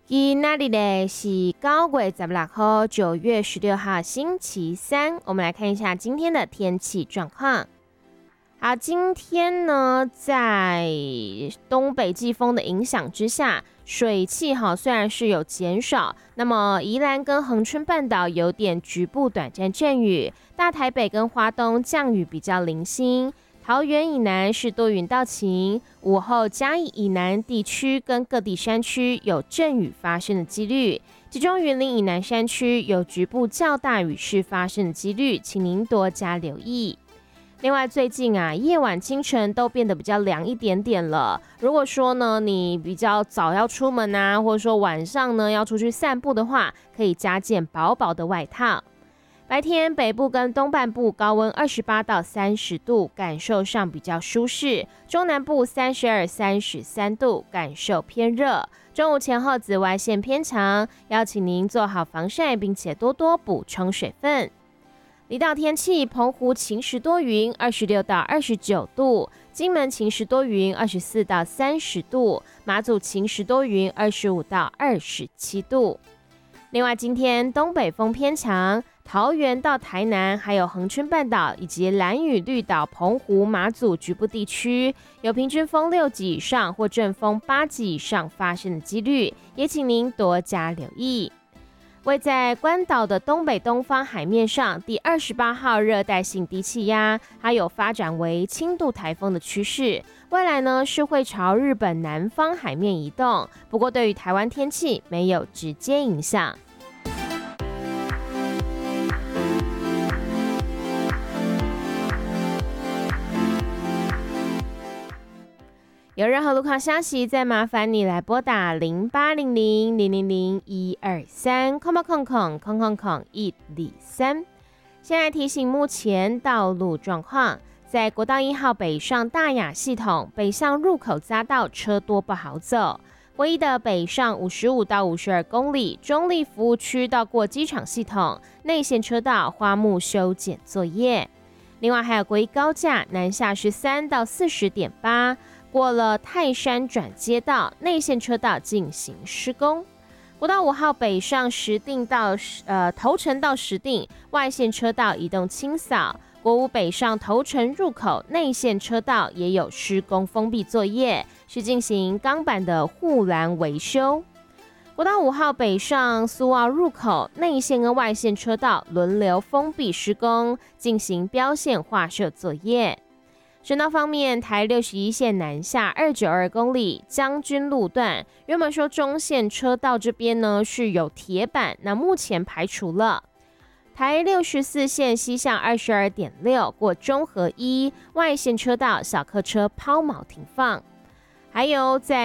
今仔日呢是9月16号，9月16号星期三。我们来看一下今天的天气状况。好，今天呢，在东北季风的影响之下，水汽虽然是有减少，那么宜兰跟恒春半岛有点局部短暂阵雨，大台北跟花东降雨比较零星。桃园以南是多云到晴，午后嘉义以南地区跟各地山区有阵雨发生的几率，其中云林以南山区有局部较大雨势发生的几率，请您多加留意。另外，最近夜晚、清晨都变得比较凉一点点了。如果说呢，你比较早要出门或者说晚上呢要出去散步的话，可以加件薄薄的外套。白天北部跟东半部高温28到30度，感受上比较舒适；中南部32、33度，感受偏热。中午前后紫外线偏强，邀请您做好防晒，并且多多补充水分。离岛天气，澎湖晴时多云，26到29度；金门晴时多云，24到30度；马祖晴时多云，25到27度。另外，今天东北风偏强，桃园到台南，还有恒春半岛以及兰屿、绿岛、澎湖、马祖局部地区有平均风6级以上或阵风8级以上发生的几率，也请您多加留意。位在关岛的东北东方海面上，第28号热带性低气压，它有发展为轻度台风的趋势，未来呢是会朝日本南方海面移动，不过对于台湾天气没有直接影响。有任何路况消息，再麻烦你来拨打0800-000-123，123。先来提醒目前道路状况，在国道1号北上大雅系统北向入口匝道车多不好走，唯一的北上55到52公里中立服务区到过机场系统内线车道花木修剪作业。另外还有国一高架南下13到40.8。过了泰山转接道内线车道进行施工，国道5号北上石碇到头城到石碇外线车道移动清扫，国5北上头城入口内线车道也有施工封闭作业，是进行钢板的护栏维修。国道5号北上苏澳入口内线跟外线车道轮流封闭施工，进行标线画设作业。省道方面，台61线南下292公里将军路段，原本说中线车道这边呢是有铁板，那目前排除了。台64线西向22.6过中和1外线车道小客车抛锚停放，还有在